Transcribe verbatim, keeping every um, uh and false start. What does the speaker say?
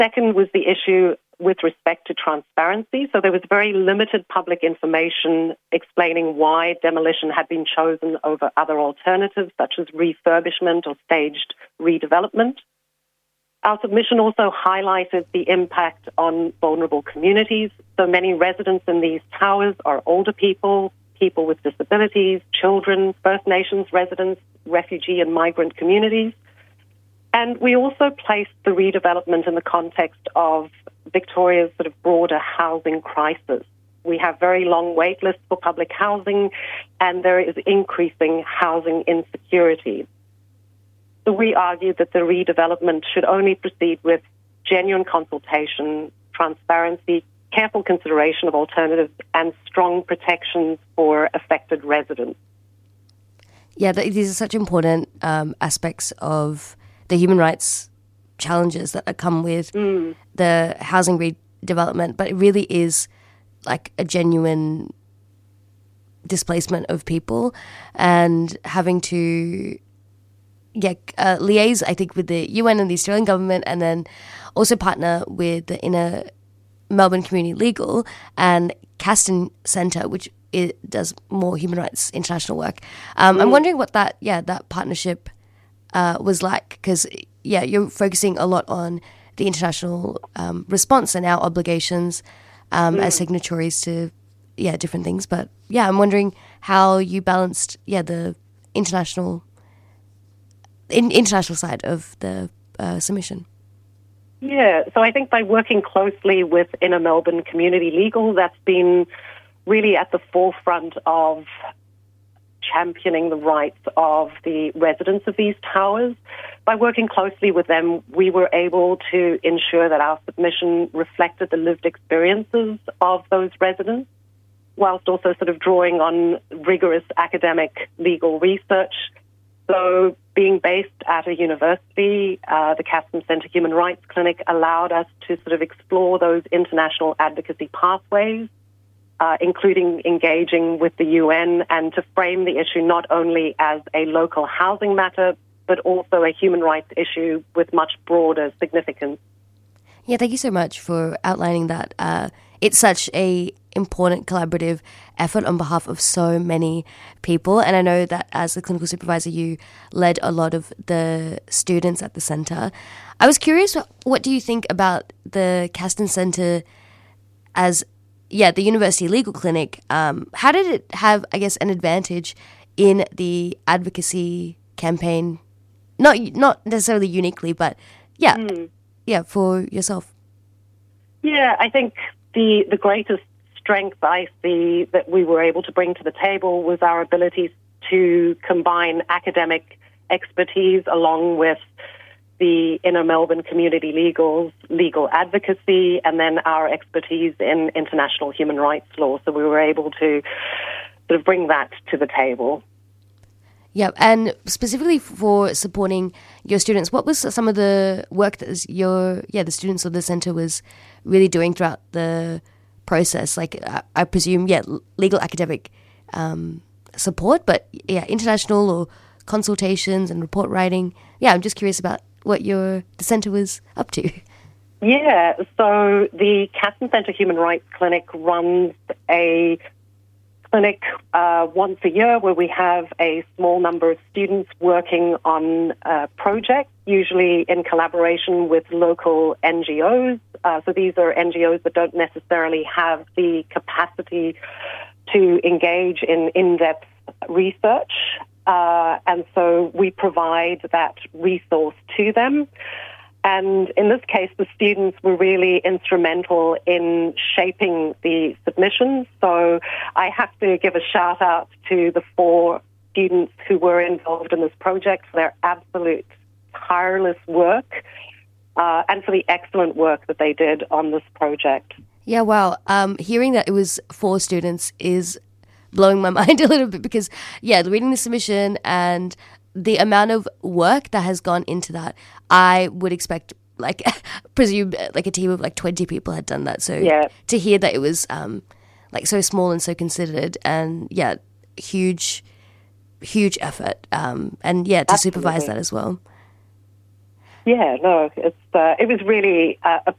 second was the issue with respect to transparency. So there was very limited public information explaining why demolition had been chosen over other alternatives, such as refurbishment or staged redevelopment. Our submission also highlighted the impact on vulnerable communities. So many residents in these towers are older people, people with disabilities, children, First Nations residents, refugee and migrant communities. And we also placed the redevelopment in the context of Victoria's sort of broader housing crisis. We have very long wait lists for public housing, and there is increasing housing insecurity. So we argued that the redevelopment should only proceed with genuine consultation, transparency, careful consideration of alternatives, and strong protections for affected residents. Yeah, these are such important um, aspects of the human rights challenges that come with mm. the housing redevelopment, but it really is like a genuine displacement of people and having to yeah, uh, liaise, I think, with the U N and the Australian government, and then also partner with the Inner Melbourne Community Legal and Castan Centre, which it does more human rights international work. Um, mm. I'm wondering what that, yeah, that partnership uh, was like, because, yeah, you're focusing a lot on the international um, response and our obligations um, mm. as signatories to, yeah, different things. But, yeah, I'm wondering how you balanced, yeah, the international in, international side of the uh, submission. Yeah, so I think by working closely with Inner Melbourne Community Legal, that's been really at the forefront of championing the rights of the residents of these towers. By working closely with them, we were able to ensure that our submission reflected the lived experiences of those residents, whilst also sort of drawing on rigorous academic legal research. So being based at a university, uh, the Castan Centre Human Rights Clinic allowed us to sort of explore those international advocacy pathways, uh, including engaging with the U N, and to frame the issue not only as a local housing matter, but also a human rights issue with much broader significance. Yeah, thank you so much for outlining that. Uh, it's such a important collaborative effort on behalf of so many people. And I know that as a clinical supervisor, you led a lot of the students at the centre. I was curious, what do you think about the Castan Centre as, yeah, the University Legal Clinic? Um, how did it have, I guess, an advantage in the advocacy campaign? Not not necessarily uniquely, but yeah, mm. yeah, for yourself. Yeah, I think the the greatest strength I see that we were able to bring to the table was our ability to combine academic expertise along with the Inner Melbourne Community Legal's legal advocacy, and then our expertise in international human rights law. So we were able to sort of bring that to the table. Yeah, and specifically for supporting your students, what was some of the work that your yeah the students of the centre was really doing throughout the process? Like, I, I presume, yeah, legal academic um, support, but yeah, international or consultations and report writing. Yeah, I'm just curious about what your the centre was up to. Yeah, so the Castan Centre Human Rights Clinic runs a clinic uh, once a year where we have a small number of students working on uh, projects, usually in collaboration with local N G Os. Uh, so these are N G Os that don't necessarily have the capacity to engage in in-depth research. Uh, and so we provide that resource to them. And in this case, the students were really instrumental in shaping the submissions. So I have to give a shout out to the four students who were involved in this project for their absolute tireless work uh, and for the excellent work that they did on this project. Yeah, wow. Um, hearing that it was four students is blowing my mind a little bit because, yeah, reading the submission and the amount of work that has gone into that, I would expect, like, presume like a team of like twenty people had done that. So yeah. to hear that it was um, like so small and so considered, and yeah, huge, huge effort, um, and yeah, to Absolutely. supervise that as well. Yeah, no, it's uh, it was really uh, a